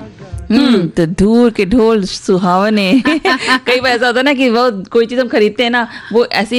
तो दूर के ढोल सुहावने। कई बार ऐसा होता है ना कि वो कोई चीज हम खरीदते हैं ना, वो ऐसी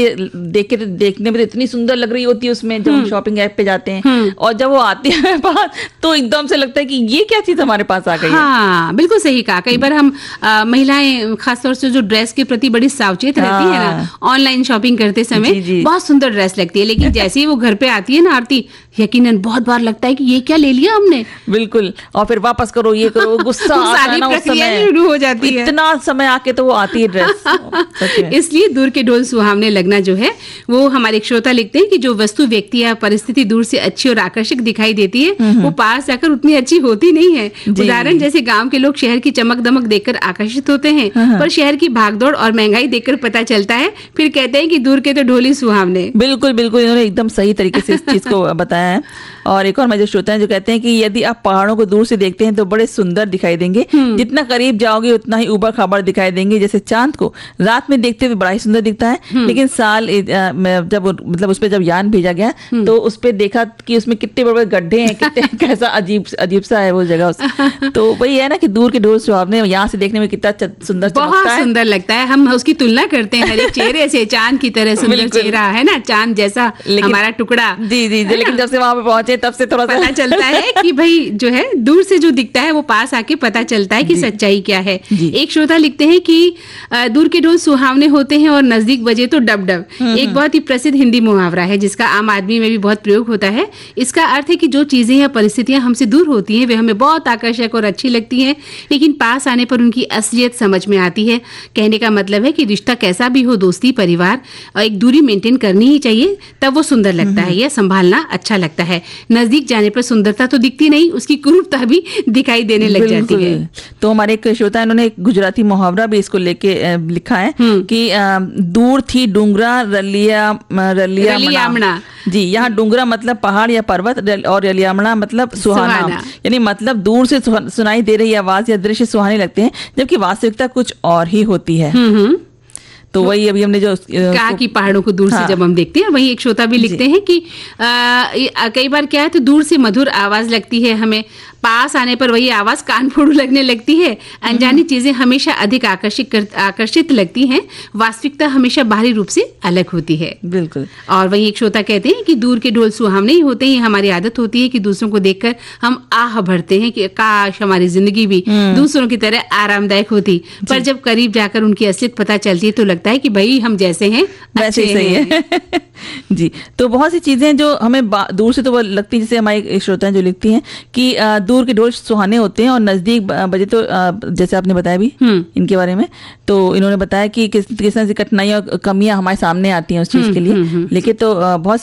देखने में तो इतनी सुंदर लग रही होती है उसमें, जब हम शॉपिंग ऐप पे जाते हैं, और जब वो आती है पास तो एकदम से लगता है कि ये क्या चीज हमारे पास आ गई है। हाँ, बिल्कुल सही कहा। कई बार हम महिलाएं खासतौर से जो ड्रेस के प्रति बड़ी सावचेत रहती है ना, ऑनलाइन शॉपिंग करते समय बहुत सुंदर ड्रेस लगती है, लेकिन जैसे ही वो घर पे आती है ना आरती, यकीनन बहुत बार लगता है कि ये क्या ले लिया हमने। बिल्कुल, और फिर वापस करो, ये करो, गुस्सा सारी प्रक्रिया शुरू हो जाती है। इतना समय आके तो वो आती है ड्रेस। इसलिए दूर के ढोल सुहावने लगना जो है, वो हमारे एक श्रोता लिखते हैं कि जो वस्तु, व्यक्ति या परिस्थिति दूर से अच्छी और आकर्षक दिखाई देती है, वो पास जाकर उतनी अच्छी होती नहीं है। उदाहरण जैसे गांव के लोग शहर की चमक दमक देखकर आकर्षित होते हैं, पर शहर की भागदौड़ और महंगाई देखकर पता चलता है, फिर कहते हैं कि दूर के तो ढोल ही सुहावने। बिल्कुल बिल्कुल, इन्होंने एकदम सही तरीके से इस चीज को बताया है। और एक और हमारे जो श्रोता हैं जो कहते हैं कि यदि आप पहाड़ों को दूर से देखते हैं तो बड़े सुंदर दिखाई देंगे, जितना करीब जाओगे उतना ही ऊबड़ खाबड़ दिखाई देंगे। जैसे चांद को रात में देखते हुए बड़ा ही सुंदर दिखता है, लेकिन साल जब मतलब उस पर जब यान भेजा गया तो उस पर देखा कि उसमें कितने बड़े बड़े गड्ढे हैं, कितने कैसा अजीब सा है वो जगह। तो वही है ना कि दूर के ढोल सुहावने यहाँ से देखने में कितना सुंदर, बहुत सुंदर लगता है। हम उसकी तुलना करते हैं हर एक चेहरे से, चांद की तरह सुंदर चेहरा है ना, चांद जैसा हमारा टुकड़ा। जी, लेकिन जब से वहां पे पहुंचे तब से थोड़ा पता चलता है कि भाई जो है दूर से जो दिखता है वो पास आके पता चलता है कि सच्चाई क्या है। एक श्रोता लिखते हैं कि दूर के ढोल सुहावने होते हैं और नजदीक बजे तो डब डब। एक बहुत ही प्रसिद्ध हिंदी मुहावरा है जिसका आम आदमी में भी बहुत प्रयोग होता है। इसका अर्थ है कि जो चीजें या परिस्थितियां हमसे दूर होती हैं वे हमें बहुत आकर्षक और अच्छी लगती हैं, लेकिन पास आने पर उनकी असलियत समझ में आती है। कहने का मतलब है कि रिश्ता कैसा भी हो, दोस्ती, परिवार, एक दूरी मेंटेन करनी ही चाहिए, तब वो सुंदर लगता है, यह संभालना अच्छा लगता है। नजदीक जाने पर सुंदरता तो दिखती नहीं, उसकी कुरूपता भी दिखाई देने लग जाती है। तो हमारे एक श्रोता इन्होंने एक गुजराती मुहावरा भी इसको लेके लिखा है कि दूर थी डूंगरा रलियामणा। जी, यहाँ डूंगरा मतलब पहाड़ या पर्वत, और रलियामणा मतलब सुहाना। यानी मतलब दूर से सुनाई दे रही आवाज या दृश्य सुहाने लगते हैं, जबकि वास्तविकता कुछ और ही होती है। तो वही अभी हमने जो कहा कि पहाड़ों को दूर से जब हम देखते हैं, वही एक श्रोता भी लिखते हैं कि कई बार क्या है तो दूर से मधुर आवाज लगती है हमें, पास आने पर वही आवाज कान फोड़ू लगने लगती है। अनजानी चीजें हमेशा अधिक आकर्षित लगती हैं, वास्तविकता हमेशा बाहरी रूप से अलग होती है। बिल्कुल। और वही एक श्रोता कहते हैं कि दूर के ढोल सुहावने ही होते हैं। हमारी आदत होती है कि दूसरों को देखकर हम आह भरते हैं कि काश हमारी जिंदगी भी दूसरों की तरह आरामदायक होती, पर जब करीब जाकर उनकी असलियत पता चलती है तो लगता है कि भाई हम जैसे हैं वैसे ही सही है। जी, तो बहुत सी चीजें जो हमें दूर से तो वो लगती है, जैसे हमारे श्रोता जो लिखती हैं कि दूर के ढोल सुहाने होते हैं और नजदीक बजे तो जैसे आपने बताया भी इनके बारे में, तो इन्होंने बताया कि किस तरह से कठिनाइयां और कमियां हमारे सामने आती हैं उस चीज के लिए। लेकिन तो बहुत